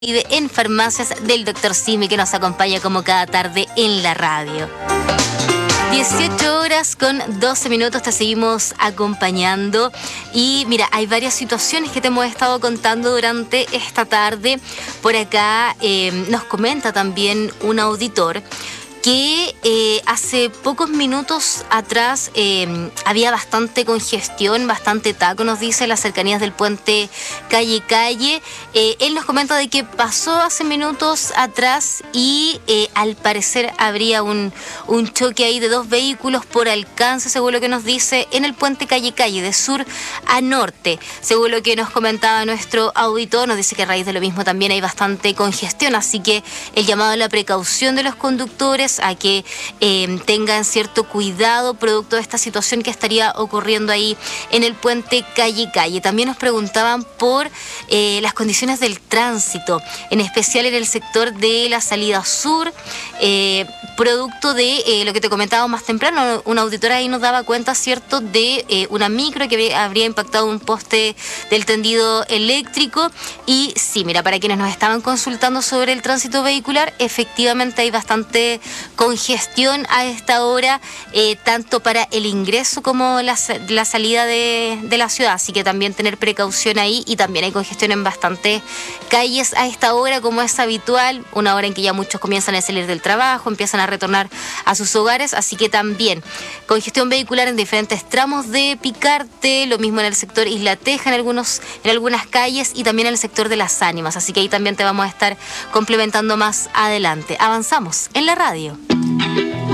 En farmacias del Dr. Simi, que nos acompaña como cada tarde en la radio. 18 horas con 12 minutos, te seguimos acompañando. Y mira, hay varias situaciones que te hemos estado contando durante esta tarde. Por acá nos comenta también un auditor que hace pocos minutos atrás había bastante congestión, bastante taco, nos dice, en las cercanías del puente Calle. Él nos comenta de que pasó hace minutos atrás y al parecer habría un choque ahí de dos vehículos por alcance, según lo que nos dice, en el puente Calle, de sur a norte. Según lo que nos comentaba nuestro auditor, nos dice que a raíz de lo mismo también hay bastante congestión, así que el llamado a la precaución de los conductores a que tengan cierto cuidado producto de esta situación que estaría ocurriendo ahí en el puente Calle. También nos preguntaban por las condiciones del tránsito, en especial en el sector de la salida sur, producto de lo que te comentaba más temprano. Una auditora ahí nos daba cuenta, ¿cierto?, de una micro que habría impactado un poste del tendido eléctrico. Y sí, mira, para quienes nos estaban consultando sobre el tránsito vehicular, efectivamente hay bastante congestión a esta hora, tanto para el ingreso como la salida de la ciudad, así que también tener precaución ahí. Y también hay congestión en bastantes calles a esta hora, como es habitual, una hora en que ya muchos comienzan a salir del trabajo, empiezan a retornar a sus hogares, así que también congestión vehicular en diferentes tramos de Picarte, lo mismo en el sector Isla Teja, en algunas calles, y también en el sector de Las Ánimas, así que ahí también te vamos a estar complementando más adelante. Avanzamos en la radio.